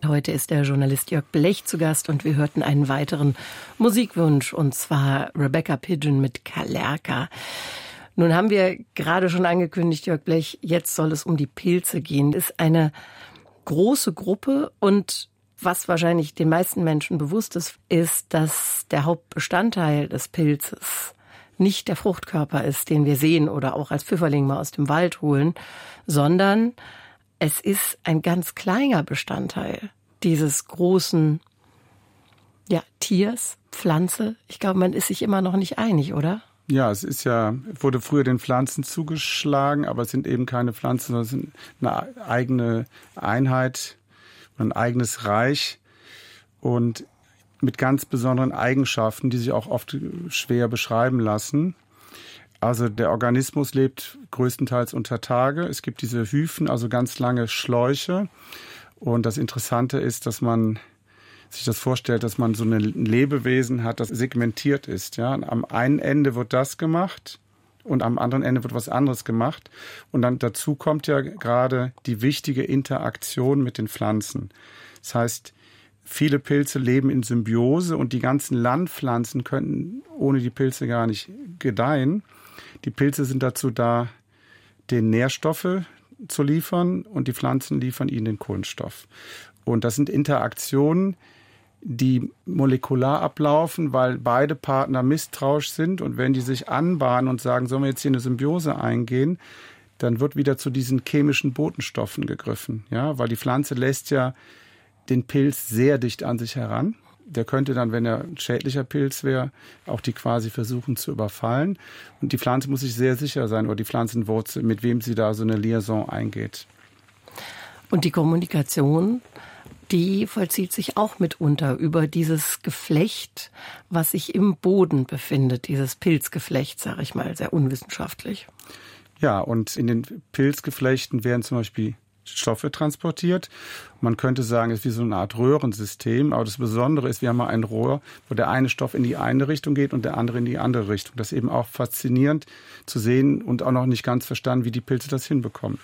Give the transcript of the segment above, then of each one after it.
Heute ist der Journalist Jörg Blech zu Gast und wir hörten einen weiteren Musikwunsch, und zwar Rebecca Pidgeon mit Kalerka. Nun haben wir gerade schon angekündigt, Jörg Blech, jetzt soll es um die Pilze gehen. Das ist eine große Gruppe, und was wahrscheinlich den meisten Menschen bewusst ist, ist, dass der Hauptbestandteil des Pilzes nicht der Fruchtkörper ist, den wir sehen oder auch als Pfifferling mal aus dem Wald holen, sondern es ist ein ganz kleiner Bestandteil dieses großen Tiers, Pflanze. Ich glaube, man ist sich immer noch nicht einig, oder? Ja, wurde früher den Pflanzen zugeschlagen, aber es sind eben keine Pflanzen, sondern es sind eine eigene Einheit, ein eigenes Reich und mit ganz besonderen Eigenschaften, die sich auch oft schwer beschreiben lassen. Also der Organismus lebt größtenteils unter Tage. Es gibt diese Hyphen, also ganz lange Schläuche. Und das Interessante ist, dass man sich das vorstellt, dass man so ein Lebewesen hat, das segmentiert ist. Ja? Am einen Ende wird das gemacht und am anderen Ende wird was anderes gemacht. Und dann dazu kommt ja gerade die wichtige Interaktion mit den Pflanzen. Das heißt, viele Pilze leben in Symbiose und die ganzen Landpflanzen könnten ohne die Pilze gar nicht gedeihen. Die Pilze sind dazu da, den Nährstoffe zu liefern, und die Pflanzen liefern ihnen den Kohlenstoff. Und das sind Interaktionen, die molekular ablaufen, weil beide Partner misstrauisch sind. Und wenn die sich anbahnen und sagen, sollen wir jetzt hier eine Symbiose eingehen, dann wird wieder zu diesen chemischen Botenstoffen gegriffen. Ja, weil die Pflanze lässt ja den Pilz sehr dicht an sich heran. Der könnte dann, wenn er ein schädlicher Pilz wäre, auch die quasi versuchen zu überfallen. Und die Pflanze muss sich sehr sicher sein, oder die Pflanzenwurzel, mit wem sie da so eine Liaison eingeht. Und die Kommunikation, die vollzieht sich auch mitunter über dieses Geflecht, was sich im Boden befindet, dieses Pilzgeflecht, sage ich mal, sehr unwissenschaftlich. Ja, und in den Pilzgeflechten werden zum Beispiel Stoffe transportiert. Man könnte sagen, es ist wie so eine Art Röhrensystem. Aber das Besondere ist, wir haben mal ein Rohr, wo der eine Stoff in die eine Richtung geht und der andere in die andere Richtung. Das ist eben auch faszinierend zu sehen und auch noch nicht ganz verstanden, wie die Pilze das hinbekommen.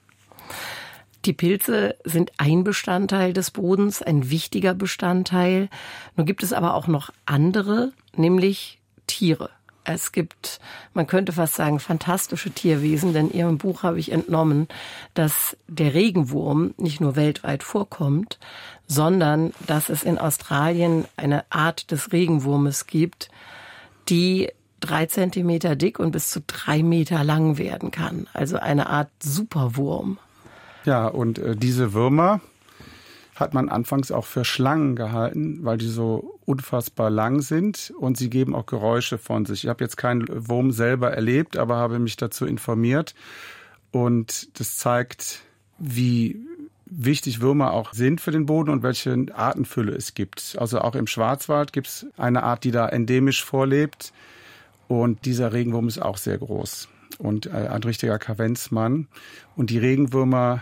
Die Pilze sind ein Bestandteil des Bodens, ein wichtiger Bestandteil. Nun gibt es aber auch noch andere, nämlich Tiere. Es gibt, man könnte fast sagen, fantastische Tierwesen, denn in Ihrem Buch habe ich entnommen, dass der Regenwurm nicht nur weltweit vorkommt, sondern dass es in Australien eine Art des Regenwurmes gibt, die 3 Zentimeter dick und bis zu 3 Meter lang werden kann. Also eine Art Superwurm. Ja, und diese Würmer hat man anfangs auch für Schlangen gehalten, weil die so unfassbar lang sind und sie geben auch Geräusche von sich. Ich habe jetzt keinen Wurm selber erlebt, aber habe mich dazu informiert. Und das zeigt, wie wichtig Würmer auch sind für den Boden und welche Artenfülle es gibt. Also auch im Schwarzwald gibt es eine Art, die da endemisch vorlebt. Und dieser Regenwurm ist auch sehr groß und ein richtiger Kavenzmann. Und die Regenwürmer,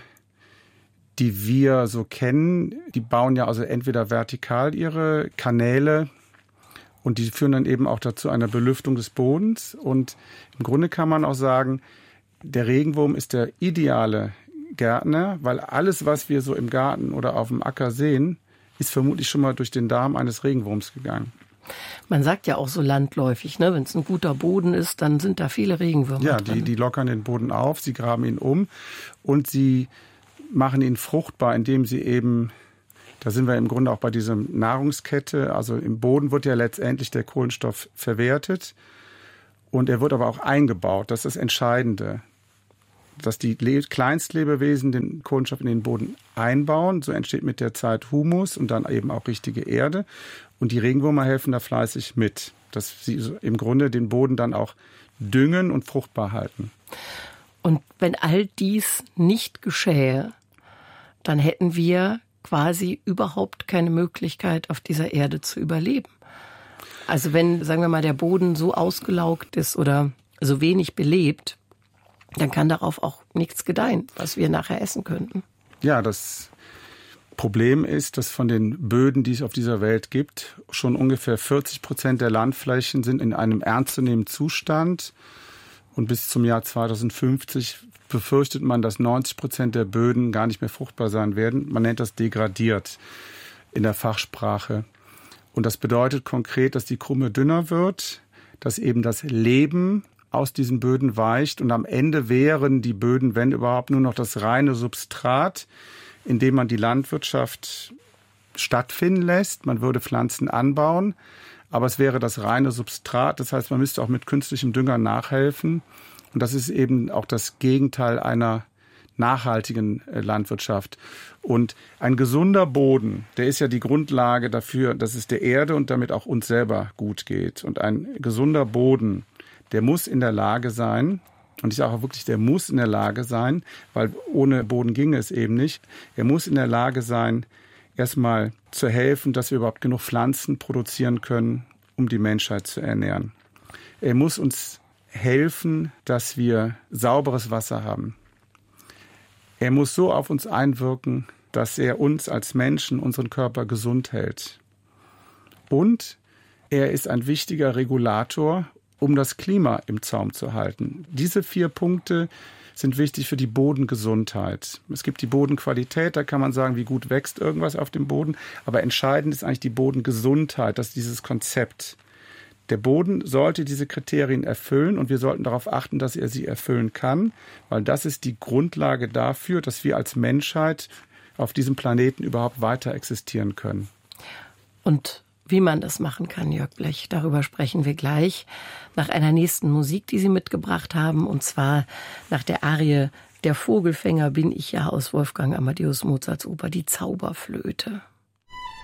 die wir so kennen, die bauen ja also entweder vertikal ihre Kanäle und die führen dann eben auch dazu einer Belüftung des Bodens. Und im Grunde kann man auch sagen, der Regenwurm ist der ideale Gärtner, weil alles, was wir so im Garten oder auf dem Acker sehen, ist vermutlich schon mal durch den Darm eines Regenwurms gegangen. Man sagt ja auch so landläufig, ne, wenn es ein guter Boden ist, dann sind da viele Regenwürmer ja, drin. Die lockern den Boden auf, sie graben ihn um und sie machen ihn fruchtbar, indem sie eben, da sind wir im Grunde auch bei dieser Nahrungskette, also im Boden wird ja letztendlich der Kohlenstoff verwertet und er wird aber auch eingebaut. Das ist das Entscheidende, dass die Kleinstlebewesen den Kohlenstoff in den Boden einbauen. So entsteht mit der Zeit Humus und dann eben auch richtige Erde. Und die Regenwürmer helfen da fleißig mit, dass sie im Grunde den Boden dann auch düngen und fruchtbar halten. Und wenn all dies nicht geschähe, dann hätten wir quasi überhaupt keine Möglichkeit, auf dieser Erde zu überleben. Also wenn, sagen wir mal, der Boden so ausgelaugt ist oder so wenig belebt, dann kann darauf auch nichts gedeihen, was wir nachher essen könnten. Ja, das Problem ist, dass von den Böden, die es auf dieser Welt gibt, schon ungefähr 40% der Landflächen sind in einem ernstzunehmenden Zustand. Und bis zum Jahr 2050 befürchtet man, dass 90% der Böden gar nicht mehr fruchtbar sein werden. Man nennt das degradiert in der Fachsprache. Und das bedeutet konkret, dass die Krume dünner wird, dass eben das Leben aus diesen Böden weicht und am Ende wären die Böden, wenn überhaupt, nur noch das reine Substrat, in dem man die Landwirtschaft stattfinden lässt. Man würde Pflanzen anbauen, aber es wäre das reine Substrat. Das heißt, man müsste auch mit künstlichem Dünger nachhelfen. Und das ist eben auch das Gegenteil einer nachhaltigen Landwirtschaft. Und ein gesunder Boden, der ist ja die Grundlage dafür, dass es der Erde und damit auch uns selber gut geht. Und ein gesunder Boden, der muss in der Lage sein, und ich sage auch wirklich, der muss in der Lage sein, weil ohne Boden ginge es eben nicht. Er muss in der Lage sein, erstmal zu helfen, dass wir überhaupt genug Pflanzen produzieren können, um die Menschheit zu ernähren. Er muss uns helfen, dass wir sauberes Wasser haben. Er muss so auf uns einwirken, dass er uns als Menschen, unseren Körper gesund hält. Und er ist ein wichtiger Regulator, um das Klima im Zaum zu halten. Diese 4 Punkte sind wichtig für die Bodengesundheit. Es gibt die Bodenqualität, da kann man sagen, wie gut wächst irgendwas auf dem Boden. Aber entscheidend ist eigentlich die Bodengesundheit, das ist dieses Konzept. Der Boden sollte diese Kriterien erfüllen und wir sollten darauf achten, dass er sie erfüllen kann, weil das ist die Grundlage dafür, dass wir als Menschheit auf diesem Planeten überhaupt weiter existieren können. Und wie man das machen kann, Jörg Blech, darüber sprechen wir gleich nach einer nächsten Musik, die Sie mitgebracht haben, und zwar nach der Arie Der Vogelfänger bin ich ja aus Wolfgang Amadeus Mozarts Oper Die Zauberflöte.